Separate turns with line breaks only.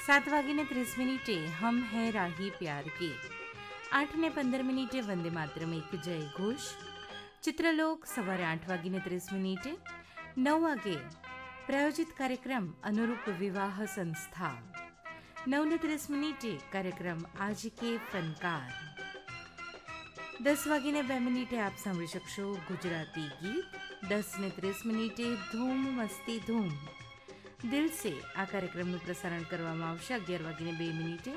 7:30 हम है राही प्यार के, 8:15 वंदे मातरम एक जय घोष, चित्रलोक सवारे 8:30, 9 वागे प्रायोजित कार्यक्रम अनुरूप विवाह संस्था, 9:30 कार्यक्रम आज के फनकार, 10:02 આપ સાંભળી શકશો ગુજરાતી ગીત, 10:30 ધૂમ મસ્તી ધૂમ દિલ સે આ કાર્યક્રમનું પ્રસારણ કરવામાં આવશે 11:02